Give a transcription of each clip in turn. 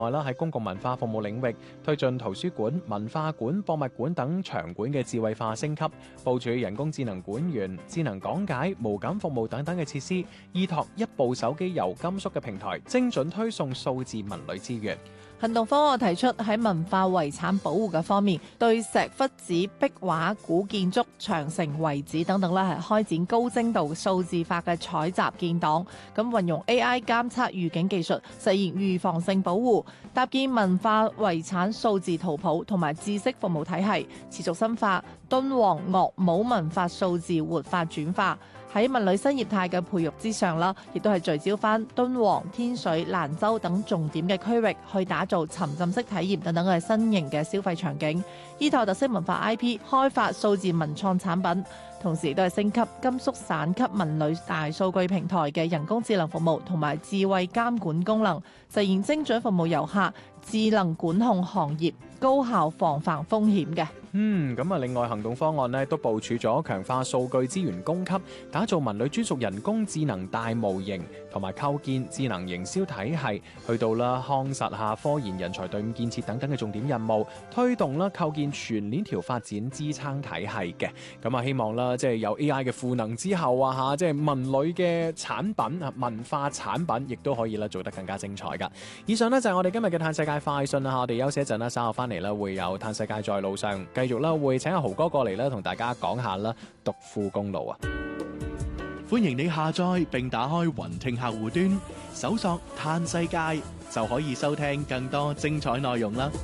外啦，喺公共文化服務領域推進圖書館、文化館、博物館等場館嘅智慧化升級，部署人工智能館員、智能講解、無感服務等等嘅設施，依託一部手機由甘肅嘅平台，精準推送數字文旅資源。 行動方案提出喺文化遺產保護嘅方面，對石窟寺、壁畫、古建築、長城遺址等等係開展高精度數字化嘅採集建檔，咁運用 AI 監測預警技術，實現預防性保護，搭建文化遺產數字圖譜同埋知識服務體系，持續深化敦煌樂舞文化數字活化轉化。喺文旅新業態嘅培育之上啦，亦都係聚焦翻敦煌、天水、蘭州等重點嘅區域，去打造沉浸式體驗等等嘅新型嘅消費場景，依託特色文化 IP 開發數字文創產品，同時亦都係升級甘肅省級文旅大數據平台嘅人工智能服務同埋智慧監管功能，實現精準服務遊客、智能管控行業、高效防範風險嘅。 咁啊，另外行動方案呢都部署咗強化數據資源供給，打造文旅專屬人工智能大模型，同埋構建智能營銷體系，去到啦夯實下科研人才隊伍建設等等嘅重點任務，推動啦構建全鏈條發展支撐體系嘅。咁啊，希望啦即係有 AI 嘅賦能之後啊嚇，即係文旅嘅產品啊文化產品，亦都可以啦做得更加精彩噶。以上呢就係我哋今日嘅嘆世界快訊啦，我哋休息一陣啦，稍後翻嚟啦會有嘆世界在路上。繼續啦，會請阿豪哥過嚟啦，同大家講下啦，獨富公路啊！ 歡迎你下載並打開雲聽客戶端，搜索嘆世界就可以收聽更多精彩內容啦！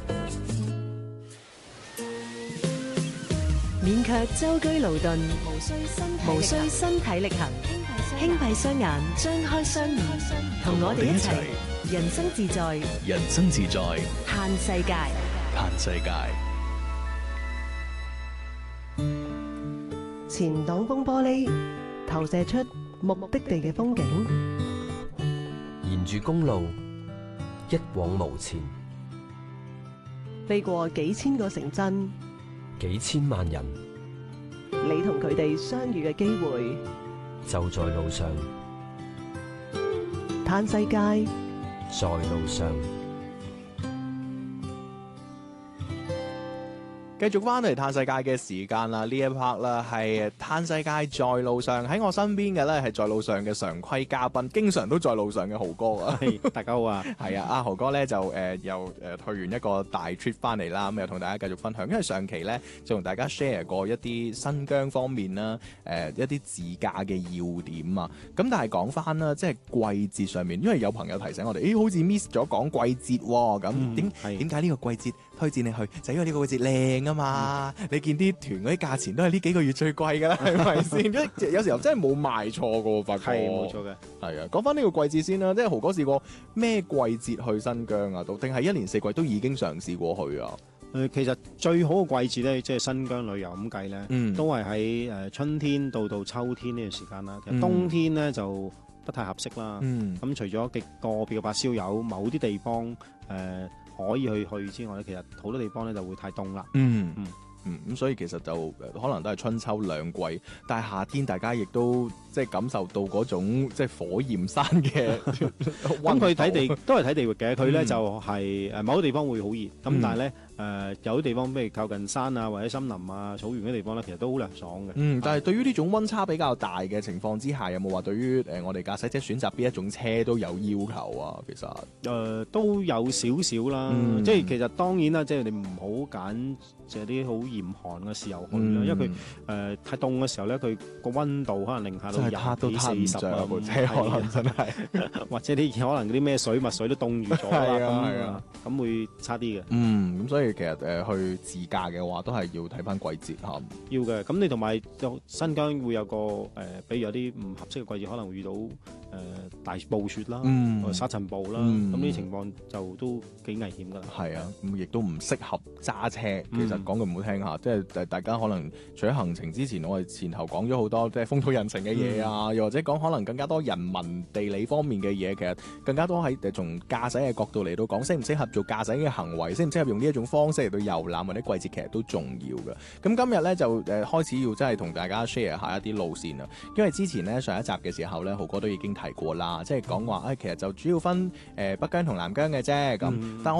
勉強舟車勞頓，無需身體力行，輕閉雙眼，張開雙耳，同我哋一齊人生自在， 人生自在， 嘆世界， 嘆世界。 前擋風玻璃投射出目的地嘅風景， 沿住公路一往無前， 飛過幾千個城鎮， 幾千萬人， 你同佢哋相遇嘅機會就在路上。 嘆世界， 在路上。 繼續翻嚟嘆世界嘅時間啦，呢一 part 啦係嘆世界在路上，喺我身邊嘅咧係在路上嘅常規嘉賓，經常都在路上嘅豪哥啊！ 大家好啊， 係啊，阿豪哥咧就又去完一個大 trip 翻嚟啦，咁又同大家繼續分享，因為上期咧就同大家 share 過一啲新疆方面啦，一啲自駕嘅要點啊，咁但係講翻啦，即係季節上面，因為有朋友提醒我哋，好似 miss 咗講季節喎，咁點解呢個季節推薦你去？就因為呢個季節靚啊嘛，你見啲團嗰啲價錢都係呢幾個月最貴㗎啦，係咪先？有時候真係冇賣錯㗎喎，發覺係冇錯嘅。係啊，講翻呢個季節先啦，即係豪哥試過咩季節去新疆啊？定係一年四季都已經嘗試過去啊？ 其實最好嘅季節咧，即係新疆旅遊咁計咧，都係喺春天到秋天呢段時間啦。其實冬天咧就不太合適啦。咁除咗極個別嘅發燒友，某啲地方可以去之外咧，其實好多地方咧就會太凍啦。 咁所以其實就可能都係春秋兩季，但係夏天大家亦都即係感受到嗰種即係火焰山嘅咁佢睇地都係睇地域嘅，佢咧就係某啲地方會好熱，咁但係咧有啲地方譬如靠近山啊或者森林啊草原嘅地方咧，其實都好涼爽嘅。 但係對於呢種溫差比較大嘅情況之下，有冇話對於我哋駕駛者選擇邊一種車都有要求啊？其實都有少少啦，即係其實當然啦，即係你唔好揀即係啲好嚴寒嘅時候去啦，因為佢太凍嘅時候咧，佢個溫度可能零下到廿幾40啊， 部車可能真係， 或者啲可能嗰啲咩水墨水都凍住咗啦，咁會差啲嘅。 咁所以其實去自駕嘅話，都係要睇翻季節嚇。 要嘅，咁你同埋新疆會有個比如有啲唔合適嘅季節，可能會遇到大暴雪啦，沙塵暴啦，咁呢啲情況就都幾危險㗎啦。 係啊，咁亦都唔適合揸車。其實講句唔好聽下，即係大家可能除咗行程之前，我哋前後講咗好多即係風土人情嘅嘢啊，又或者講可能更加多人文地理方面嘅嘢，其實更加多喺從駕駛嘅角度嚟到講，適唔適合做駕駛嘅行為，適唔適合用呢一種方式嚟到遊覽或者季節，其實都重要嘅。咁今日咧就開始要真係同大家 share 下一啲路線啦，因為之前咧上一集嘅時候咧，豪哥都已經提過啦，即係講話其實就主要分北疆同南疆嘅啫咁。但